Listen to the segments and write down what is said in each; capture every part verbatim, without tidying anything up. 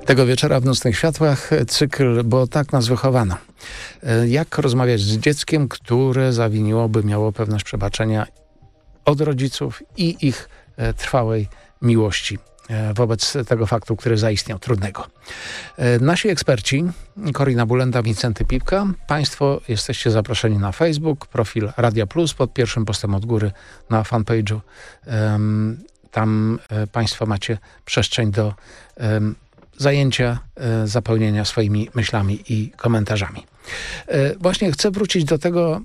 Tego wieczora w Nocnych Światłach cykl, bo tak nas wychowano. Jak rozmawiać z dzieckiem, które zawiniłoby, miało pewność przebaczenia od rodziców i ich trwałej miłości wobec tego faktu, który zaistniał, trudnego. Nasi eksperci, Korina Bulenda, Wincenty Pipka, Państwo jesteście zaproszeni na Facebook, profil Radia Plus, pod pierwszym postem od góry na fanpage'u. Tam Państwo macie przestrzeń do zajęcia, zapełnienia swoimi myślami i komentarzami. Właśnie chcę wrócić do tego,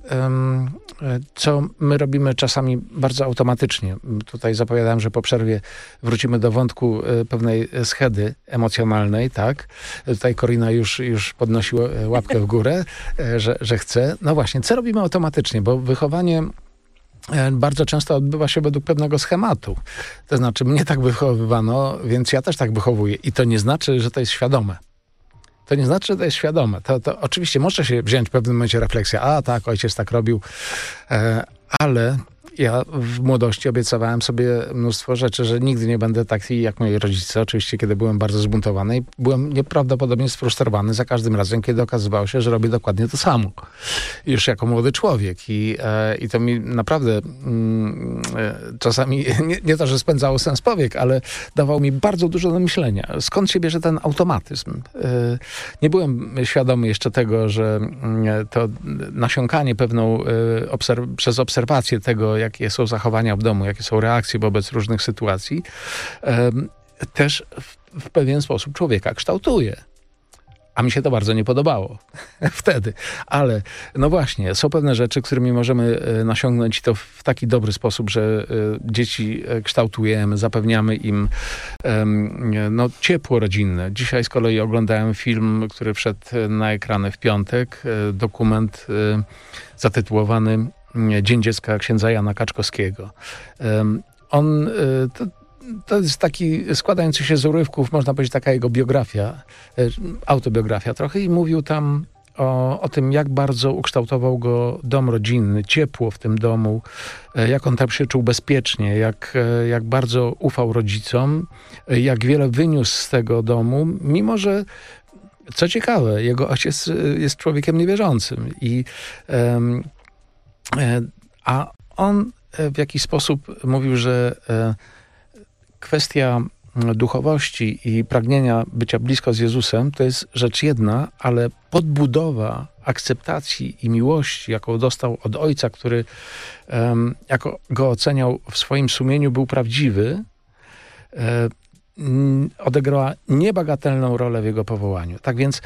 co my robimy czasami bardzo automatycznie. Tutaj zapowiadałem, że po przerwie wrócimy do wątku pewnej schedy emocjonalnej, tak? Tutaj Korina już, już podnosiła łapkę w górę, że, że chce. No właśnie, co robimy automatycznie? Bo wychowanie bardzo często odbywa się według pewnego schematu. To znaczy, mnie tak wychowywano, więc ja też tak wychowuję. I to nie znaczy, że to jest świadome. To nie znaczy, że to jest świadome. To, to oczywiście może się wziąć w pewnym momencie refleksja. A tak, ojciec tak robił. E, ale ja w młodości obiecywałem sobie mnóstwo rzeczy, że nigdy nie będę taki jak moi rodzice. Oczywiście, kiedy byłem bardzo zbuntowany i byłem nieprawdopodobnie sfrustrowany za każdym razem, kiedy okazywało się, że robię dokładnie to samo. Już jako młody człowiek. I, e, i to mi naprawdę mm, e, czasami, nie, nie to, że spędzało sens powiek, ale dawało mi bardzo dużo do myślenia. Skąd się bierze ten automatyzm? E, nie byłem świadomy jeszcze tego, że e, to nasiąkanie pewną e, obserw- przez obserwację tego, jakie są zachowania w domu, jakie są reakcje wobec różnych sytuacji, um, też w, w pewien sposób człowieka kształtuje. A mi się to bardzo nie podobało wtedy. Ale no właśnie, są pewne rzeczy, którymi możemy nasiągnąć i to w taki dobry sposób, że dzieci kształtujemy, zapewniamy im no, ciepło rodzinne. Dzisiaj z kolei oglądałem film, który wszedł na ekrany w piątek, dokument zatytułowany Dzień Dziecka księdza Jana Kaczkowskiego. On, to, to jest taki składający się z urywków, można powiedzieć, taka jego biografia, autobiografia trochę, i mówił tam o, o tym, jak bardzo ukształtował go dom rodzinny, ciepło w tym domu, jak on tam się czuł bezpiecznie, jak, jak bardzo ufał rodzicom, jak wiele wyniósł z tego domu, mimo że, co ciekawe, jego ojciec jest człowiekiem niewierzącym i um, a on w jakiś sposób mówił, że kwestia duchowości i pragnienia bycia blisko z Jezusem to jest rzecz jedna, ale podbudowa akceptacji i miłości, jaką dostał od ojca, który jako go oceniał w swoim sumieniu, był prawdziwy, odegrała niebagatelną rolę w jego powołaniu. Tak więc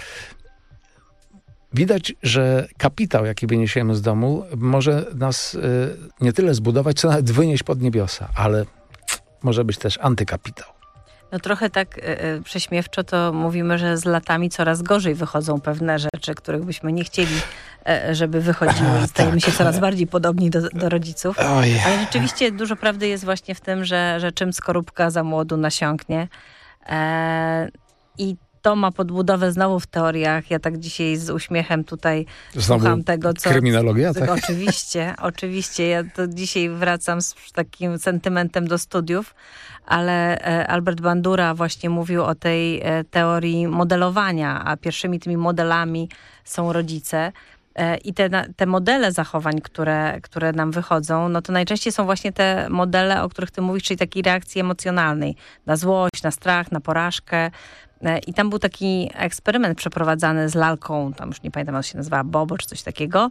widać, że kapitał, jaki wyniesiemy z domu, może nas y, nie tyle zbudować, co nawet wynieść pod niebiosa, ale może być też antykapitał. No trochę tak y, y, prześmiewczo to mówimy, że z latami coraz gorzej wychodzą pewne rzeczy, których byśmy nie chcieli, y, żeby wychodziły. I stajemy tak. się coraz bardziej podobni do, do rodziców. Oj. Ale rzeczywiście dużo prawdy jest właśnie w tym, że, że czym skorupka za młodu nasiąknie. E, I to ma podbudowę znowu w teoriach. Ja tak dzisiaj z uśmiechem tutaj znowu słucham tego, co... kryminologia, tak? Oczywiście, oczywiście. Ja to dzisiaj wracam z takim sentymentem do studiów, ale Albert Bandura właśnie mówił o tej teorii modelowania, a pierwszymi tymi modelami są rodzice. I te, te modele zachowań, które, które nam wychodzą, no to najczęściej są właśnie te modele, o których ty mówisz, czyli takiej reakcji emocjonalnej. Na złość, na strach, na porażkę. I tam był taki eksperyment przeprowadzany z lalką, tam już nie pamiętam, jak się nazywała, Bobo czy coś takiego.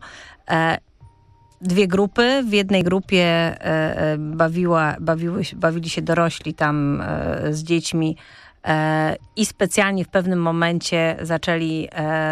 Dwie grupy. W jednej grupie bawiła, bawiły, bawili się dorośli tam z dziećmi i specjalnie w pewnym momencie zaczęli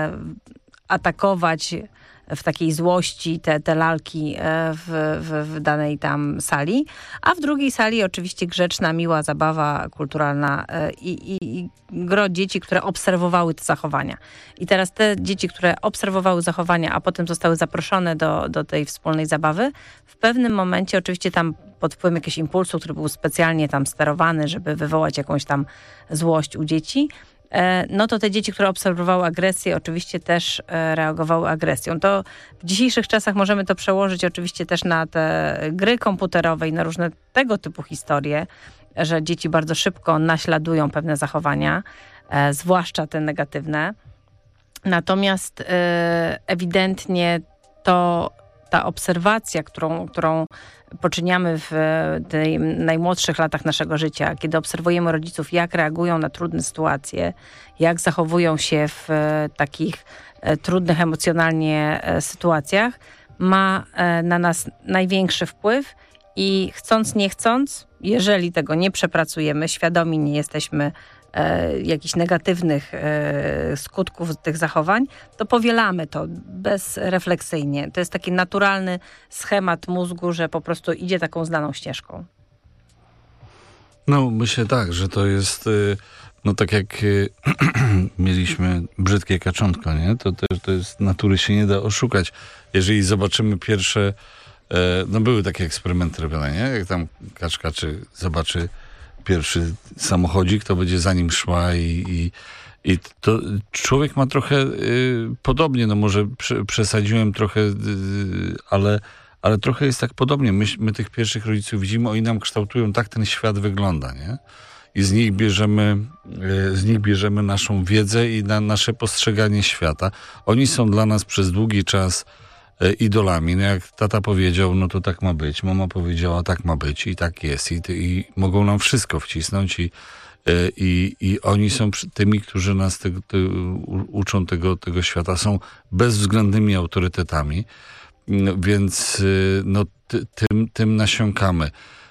atakować w takiej złości te, te lalki w, w, w danej tam sali, a w drugiej sali oczywiście grzeczna, miła zabawa kulturalna i, i, i gro dzieci, które obserwowały te zachowania. I teraz te dzieci, które obserwowały zachowania, a potem zostały zaproszone do, do tej wspólnej zabawy, w pewnym momencie oczywiście tam pod wpływem jakiegoś impulsu, który był specjalnie tam sterowany, żeby wywołać jakąś tam złość u dzieci, no to te dzieci, które obserwowały agresję, oczywiście też reagowały agresją. To w dzisiejszych czasach możemy to przełożyć oczywiście też na te gry komputerowe i na różne tego typu historie, że dzieci bardzo szybko naśladują pewne zachowania. e, zwłaszcza te negatywne. Natomiast e, ewidentnie to ta obserwacja, którą, którą poczyniamy w tych najmłodszych latach naszego życia, kiedy obserwujemy rodziców, jak reagują na trudne sytuacje, jak zachowują się w e, takich e, trudnych emocjonalnie e, sytuacjach, ma e, na nas największy wpływ i chcąc, nie chcąc, jeżeli tego nie przepracujemy, świadomi nie jesteśmy e, jakichś negatywnych e, skutków tych zachowań, to powielamy to bezrefleksyjnie. To jest taki naturalny schemat mózgu, że po prostu idzie taką znaną ścieżką. No, myślę tak, że to jest, no tak jak mieliśmy brzydkie kaczątko, nie? To też to jest, natury się nie da oszukać. Jeżeli zobaczymy pierwsze, no były takie eksperymenty robione, nie? Jak tam kaczka czy zobaczy pierwszy samochodzik, to będzie za nim szła i, i, i to człowiek ma trochę y, podobnie, no może prze, przesadziłem trochę, y, ale, ale trochę jest tak podobnie. My, my tych pierwszych rodziców widzimy, oni nam kształtują, tak ten świat wygląda, nie? I z nich bierzemy, y, z nich bierzemy naszą wiedzę i na nasze postrzeganie świata. Oni są dla nas przez długi czas idolami. No jak tata powiedział, no to tak ma być. Mama powiedziała, tak ma być i tak jest. I, i mogą nam wszystko wcisnąć i, i, i oni są tymi, którzy nas te, te, uczą tego, tego świata. Są bezwzględnymi autorytetami, więc no, ty, tym, tym nasiąkamy.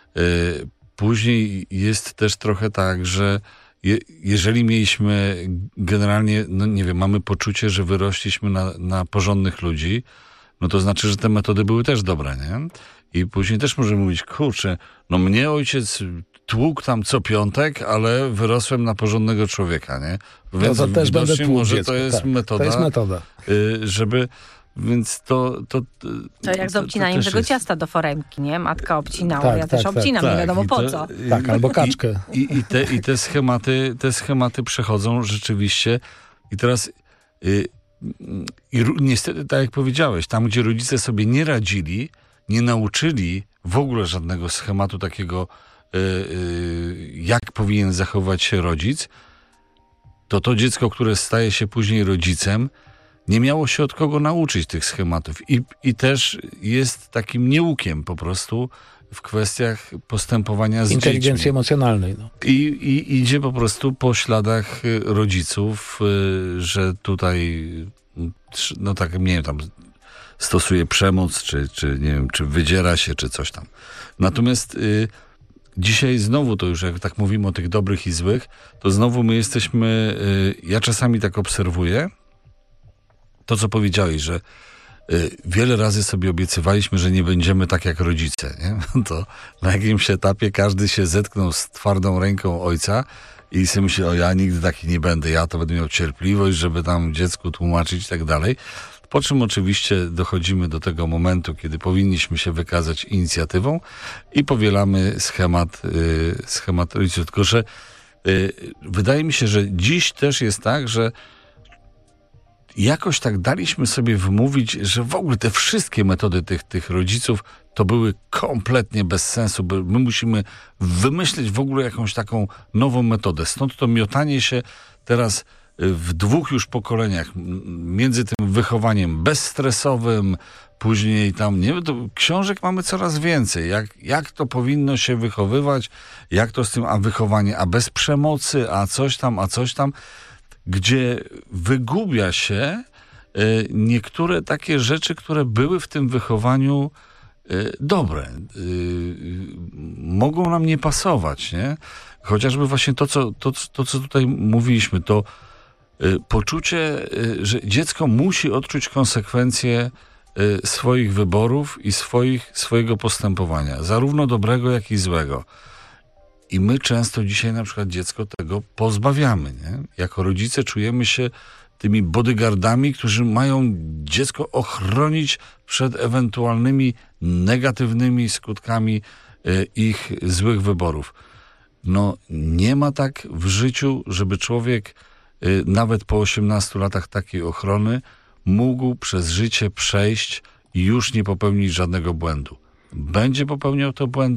Później jest też trochę tak, że je, jeżeli mieliśmy generalnie, no nie wiem, mamy poczucie, że wyrośliśmy na, na porządnych ludzi, no to znaczy, że te metody były też dobre, nie? I później też możemy mówić, kurczę, no mnie ojciec tłukł tam co piątek, ale wyrosłem na porządnego człowieka, nie? Więc no to też będę tłukł może dziecko. to jest tak, metoda, to jest metoda. żeby, więc to... To, to jak z obcinaniem to tego jest... ciasta do foremki, nie? Matka obcinała, tak, ja tak, też tak, obcinam, tak, nie wiadomo po to, co. Tak, albo kaczkę. I, i, i, te, i te, schematy, te schematy przechodzą rzeczywiście i teraz... Y, I niestety, tak jak powiedziałeś, tam gdzie rodzice sobie nie radzili, nie nauczyli w ogóle żadnego schematu takiego, yy, yy, jak powinien zachować się rodzic, to to dziecko, które staje się później rodzicem, nie miało się od kogo nauczyć tych schematów. I, i też jest takim nieukiem po prostu w kwestiach postępowania z inteligencji dziećmi. emocjonalnej. No. I, I idzie po prostu po śladach rodziców, że tutaj, no tak, nie wiem, tam stosuje przemoc, czy, czy nie wiem, czy wydziera się, czy coś tam. Natomiast y, dzisiaj znowu to już, jak tak mówimy o tych dobrych i złych, to znowu my jesteśmy, y, ja czasami tak obserwuję, to co powiedziałeś, że wiele razy sobie obiecywaliśmy, że nie będziemy tak jak rodzice, nie? To na jakimś etapie każdy się zetknął z twardą ręką ojca i sobie myśli, o ja nigdy taki nie będę, ja to będę miał cierpliwość, żeby tam dziecku tłumaczyć i tak dalej. Po czym oczywiście dochodzimy do tego momentu, kiedy powinniśmy się wykazać inicjatywą i powielamy schemat, yy, schemat rodziców. Tylko że yy, wydaje mi się, że dziś też jest tak, że jakoś tak daliśmy sobie wmówić, że w ogóle te wszystkie metody tych, tych rodziców to były kompletnie bez sensu, bo my musimy wymyślić w ogóle jakąś taką nową metodę. Stąd to miotanie się teraz w dwóch już pokoleniach między tym wychowaniem bezstresowym, później tam, nie wiem, to książek mamy coraz więcej. Jak, jak to powinno się wychowywać, jak to z tym, a wychowanie, a bez przemocy, a coś tam, a coś tam, gdzie wygubia się y, niektóre takie rzeczy, które były w tym wychowaniu y, dobre. Y, y, mogą nam nie pasować, nie? Chociażby właśnie to, co, to, to, co tutaj mówiliśmy, to y, poczucie, y, że dziecko musi odczuć konsekwencje y, swoich wyborów i swoich, swojego postępowania, zarówno dobrego, jak i złego. I my często dzisiaj na przykład dziecko tego pozbawiamy, nie? Jako rodzice czujemy się tymi bodyguardami, którzy mają dziecko ochronić przed ewentualnymi negatywnymi skutkami y, ich złych wyborów. No nie ma tak w życiu, żeby człowiek y, nawet po osiemnastu latach takiej ochrony mógł przez życie przejść i już nie popełnić żadnego błędu. Będzie popełniał te błędy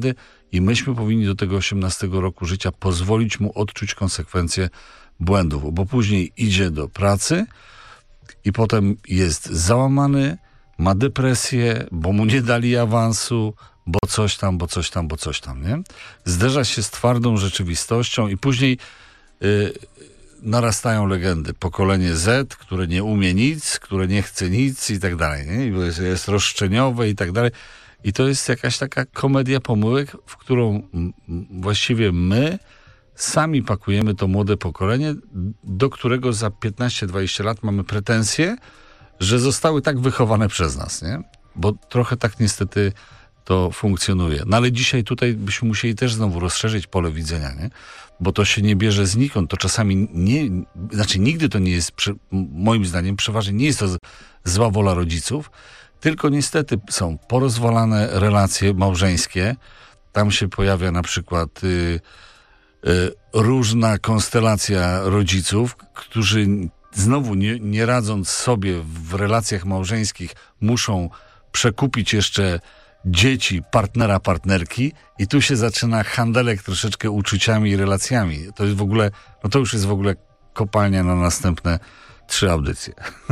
I myśmy powinni do tego osiemnastego roku życia pozwolić mu odczuć konsekwencje błędów, bo później idzie do pracy i potem jest załamany, ma depresję, bo mu nie dali awansu, bo coś tam, bo coś tam, bo coś tam, nie? Zderza się z twardą rzeczywistością i później y, narastają legendy. Pokolenie Z, które nie umie nic, które nie chce nic i tak dalej, nie? I jest, jest roszczeniowe i tak dalej. I to jest jakaś taka komedia pomyłek, w którą m, właściwie my sami pakujemy to młode pokolenie, do którego za piętnaście dwadzieścia lat mamy pretensje, że zostały tak wychowane przez nas, nie? Bo trochę tak niestety to funkcjonuje. No ale dzisiaj tutaj byśmy musieli też znowu rozszerzyć pole widzenia, nie? Bo to się nie bierze znikąd. To czasami nie, znaczy nigdy to nie jest, moim zdaniem, przeważnie nie jest to zła wola rodziców, tylko niestety są porozwalane relacje małżeńskie. Tam się pojawia na przykład y, y, różna konstelacja rodziców, którzy znowu nie, nie radząc sobie w relacjach małżeńskich muszą przekupić jeszcze dzieci, partnera, partnerki i tu się zaczyna handelek troszeczkę uczuciami i relacjami. To jest w ogóle, no to już jest w ogóle kopalnia na następne trzy audycje.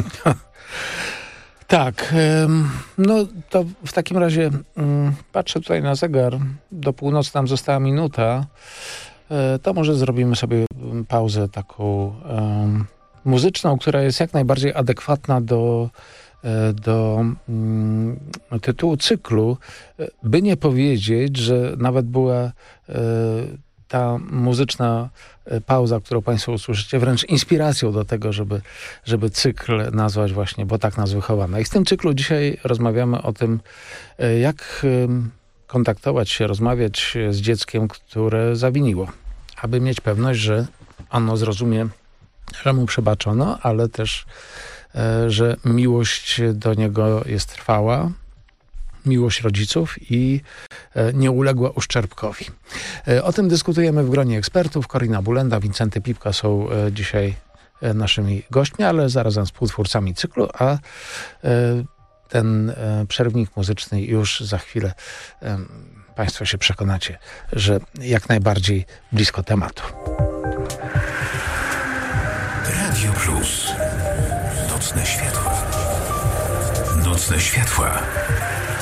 Tak, no to w takim razie patrzę tutaj na zegar, do północy nam została minuta, to może zrobimy sobie pauzę taką muzyczną, która jest jak najbardziej adekwatna do do mm, tytułu cyklu, by nie powiedzieć, że nawet była y, ta muzyczna pauza, którą Państwo usłyszycie, wręcz inspiracją do tego, żeby, żeby cykl nazwać właśnie, bo tak nas wychowano. I w tym cyklu dzisiaj rozmawiamy o tym, jak y, kontaktować się, rozmawiać z dzieckiem, które zawiniło, aby mieć pewność, że ono zrozumie, że mu przebaczono, ale też że miłość do niego jest trwała, miłość rodziców i nie uległa uszczerbkowi. O tym dyskutujemy w gronie ekspertów. Korina Bulenda, Wincenty Pipka są dzisiaj naszymi gośćmi, ale zarazem współtwórcami cyklu, a ten przerwnik muzyczny już za chwilę Państwo się przekonacie, że jak najbardziej blisko tematu. Radio Plus. Nocne światła. Nocne światła.